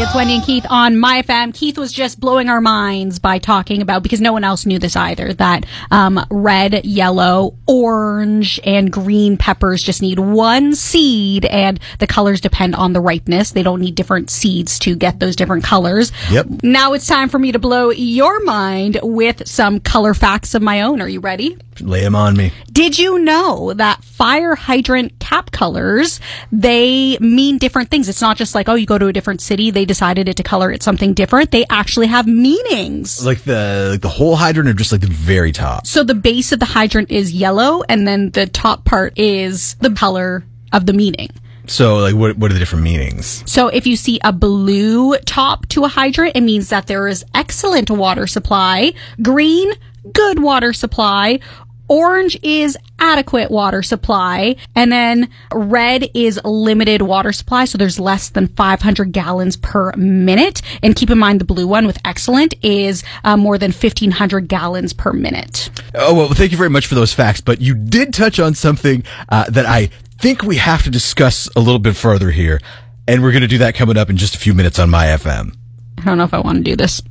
it's Wendy and Keith on My FM. Keith was just blowing our minds by talking about, because no one else knew this either, that red, yellow, orange, and green peppers just need one seed, and the colors depend on the ripeness. They don't need different seeds to get those different colors. Yep. Now it's time for me to blow your mind with some color facts of my own. Are you ready? Lay them on me. Did you know that fire hydrant cap colors, they mean different things? It's not just like, oh, you go to a different city, they decided to color it something different. They actually have meanings. Like the whole hydrant, or just like the very top? So the base of the hydrant is yellow, and then the top part is the color of the meaning. So, like, what are the different meanings? So if you see a blue top to a hydrant, it means that there is excellent water supply. Green, good water supply. Orange is adequate water supply. And then red is limited water supply. So there's less than 500 gallons per minute. And keep in mind the blue one with excellent is more than 1,500 gallons per minute. Oh, well, thank you very much for those facts. But you did touch on something that I think we have to discuss a little bit further here. And we're going to do that coming up in just a few minutes on My FM. I don't know if I want to do this.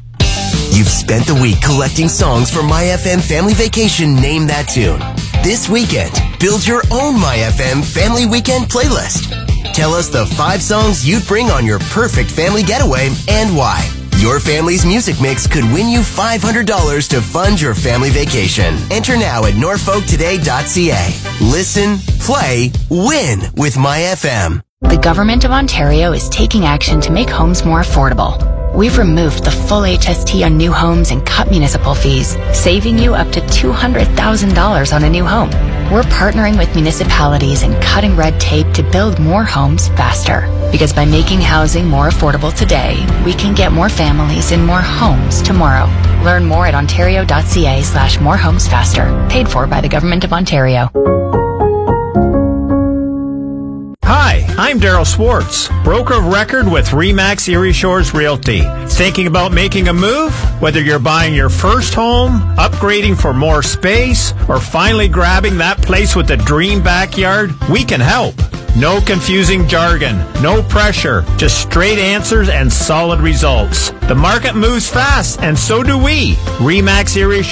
You've spent the week collecting songs for My FM Family Vacation Name That Tune. This weekend, build your own My FM Family Weekend playlist. Tell us the 5 songs you'd bring on your perfect family getaway and why. Your family's music mix could win you $500 to fund your family vacation. Enter now at norfolktoday.ca. Listen, play, win with My FM. The Government of Ontario is taking action to make homes more affordable. We've removed the full HST on new homes and cut municipal fees, saving you up to $200,000 on a new home. We're partnering with municipalities and cutting red tape to build more homes faster. Because by making housing more affordable today, we can get more families in more homes tomorrow. Learn more at ontario.ca/morehomesfaster. Paid for by the Government of Ontario. Hi, I'm Daryl Swartz, broker of record with RE/MAX Erie Shores Realty. Thinking about making a move? Whether you're buying your first home, upgrading for more space, or finally grabbing that place with the dream backyard, we can help. No confusing jargon, no pressure, just straight answers and solid results. The market moves fast, and so do we. RE/MAX Erie